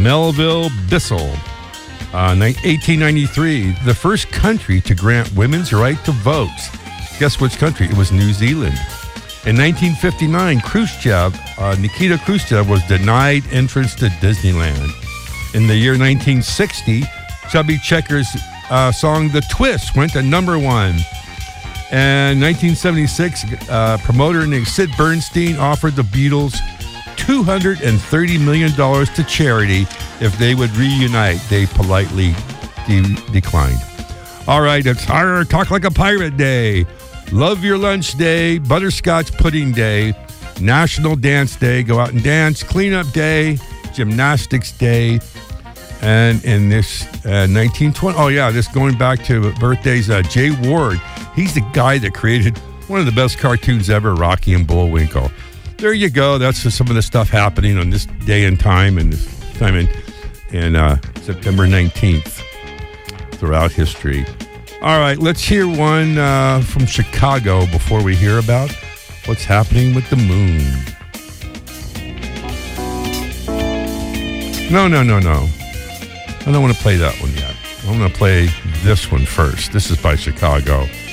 Melville Bissell. 1893, the first country to grant women's right to vote. Guess which country? It was New Zealand. In 1959, Nikita Khrushchev was denied entrance to Disneyland. In the year 1960, Chubby Checker's song The Twist went to number 1. And 1976, promoter named Sid Bernstein offered the Beatles $230 million to charity if they would reunite. They politely declined. All right, it's Talk Like a Pirate Day, Love Your Lunch Day, Butterscotch Pudding Day, National Dance Day, go out and dance, Cleanup Day, Gymnastics Day, and in this 1920, this going back to birthdays, Jay Ward. He's the guy that created one of the best cartoons ever, Rocky and Bullwinkle. There you go. That's just some of the stuff happening on this day and time, and this time in September 19th throughout history. All right, let's hear one from Chicago before we hear about what's happening with the moon. No. I don't want to play that one yet. I'm going to play this one first. This is by Chicago.